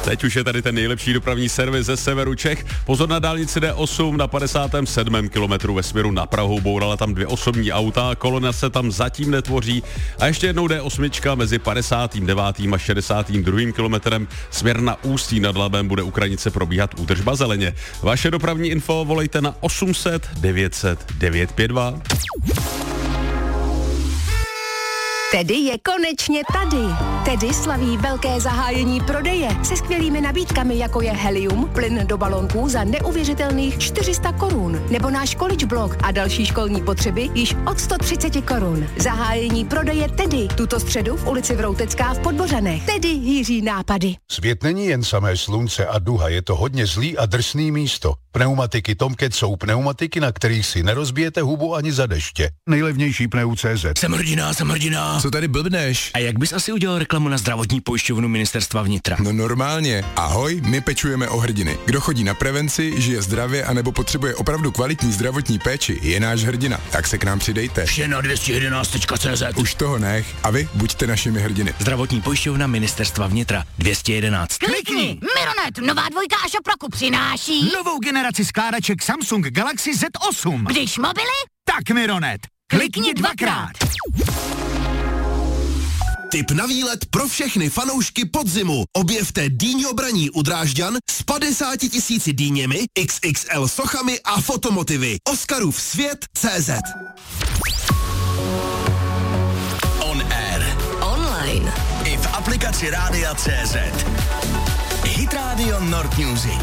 Teď už je tady ten nejlepší dopravní servis ze severu Čech. Pozor na dálnici D8 na 57. kilometru ve směru na Prahu. Bourala tam 2 osobní auta, kolona se tam zatím netvoří. A ještě jednou D8 mezi 59. a 62. kilometrem směr na Ústí nad Labem bude u Kranice probíhat údržba zeleně. Vaše dopravní info volejte na 800 900 952. Tedy je konečně tady. Tedy slaví velké zahájení prodeje se skvělými nabídkami, jako je helium, plyn do balonků za neuvěřitelných 400 korun, nebo náš college blog a další školní potřeby již od 130 korun. Zahájení prodeje Tedy tuto středu v ulici Vroutecká v Podbořanech. Tedy hýří nápady. Svět není jen samé slunce a duha, je to hodně zlý a drsný místo. Pneumatiky Tomcat jsou pneumatiky, na kterých si nerozbijete hubu ani za deště. Nejlevnější pneu.cz. Jsem hrdina. Co tady blbneš? A jak bys asi udělal reklamu na zdravotní pojišťovnu Ministerstva vnitra? No normálně. Ahoj, my pečujeme o hrdiny. Kdo chodí na prevenci, žije zdravě anebo potřebuje opravdu kvalitní zdravotní péči, je náš hrdina. Tak se k nám přidejte. Vše na 211.cz. Už toho nech. A vy buďte našimi hrdiny. Zdravotní pojišťovna Ministerstva vnitra 211. Klikni! Mironet, nová dvojka a šoproku přináší Novou generaci skládaček Samsung Galaxy Z8. Když mobily, Tak Mironet, klikni dvakrát. Tip na výlet pro všechny fanoušky podzimu. Objevte Dýňo Braní u Drážďan s 50 000 dýněmi, XXL sochami a fotomotivy. Oscarův svět.cz. On air. Online. I v aplikaci Rádia.cz. Hit Radio Nord Music.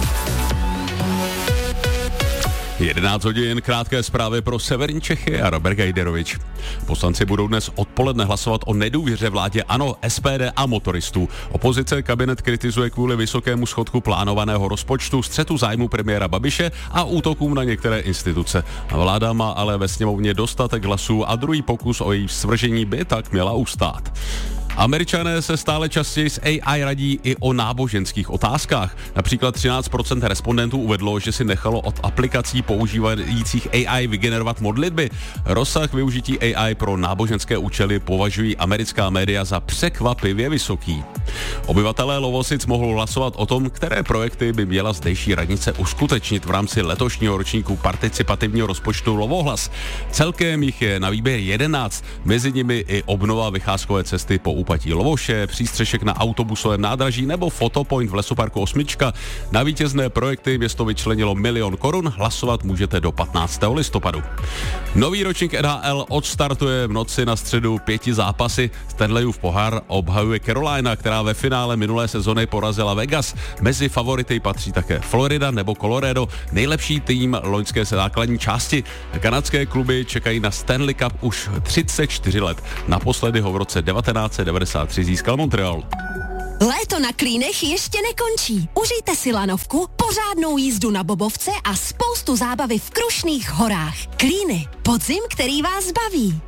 11 hodin, krátké zprávy pro severní Čechy a Robert Gajderovič. Poslanci budou dnes odpoledne hlasovat o nedůvěře vládě ANO, SPD a motoristů. Opozice kabinet kritizuje kvůli vysokému schodku plánovaného rozpočtu, střetu zájmu premiéra Babiše a útokům na některé instituce. Vláda má ale ve sněmovně dostatek hlasů a druhý pokus o její svržení by tak měla ustát. Američané se stále častěji s AI radí i o náboženských otázkách. Například 13% respondentů uvedlo, že si nechalo od aplikací používajících AI vygenerovat modlitby. Rozsah využití AI pro náboženské účely považují americká média za překvapivě vysoký. Obyvatelé Lovosic mohou hlasovat o tom, které projekty by měla zdejší radnice uskutečnit v rámci letošního ročníku participativního rozpočtu Lovohlas. Celkem jich je na výběr 11, mezi nimi i obnova vycházkové cesty po úpatí Lovoše, přístřešek na autobusovém nádraží nebo fotopoint v lesoparku 8. Na vítězné projekty město vyčlenilo 1 000 000 korun, hlasovat můžete do 15. listopadu. Nový ročník NHL odstartuje v noci na středu 5 zápasy. Stanleyův pohár obhajuje Carolina, která ve finále minulé sezony porazila Vegas. Mezi favority patří také Florida nebo Colorado, nejlepší tým loňské základní části. Kanadské kluby čekají na Stanley Cup už 34 let. Naposledy ho v roce 1993 získal Montreal. Léto na Klínech ještě nekončí. Užijte si lanovku, pořádnou jízdu na bobovce a spoustu zábavy v Krušných horách. Klíny, podzim, který vás baví.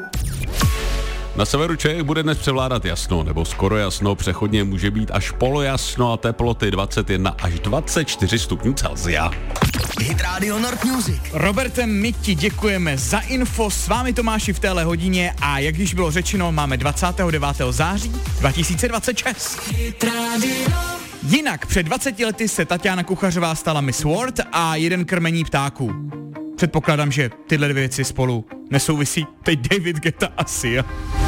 Na severu Čech bude dnes převládat jasno, nebo skoro jasno, přechodně může být až polojasno a teploty 21 až 24 stupňů Celsia. Hit Radio Nord Music. Robertem, my ti děkujeme za info, s vámi Tomáši v téhle hodině a jak již bylo řečeno, máme 29. září 2026. Jinak před 20 lety se Tatiana Kuchařová stala Miss World a 1 krmení ptáků. Předpokládám, že tyhle 2 věci spolu nesouvisí. Teď David Guetta asi, jo?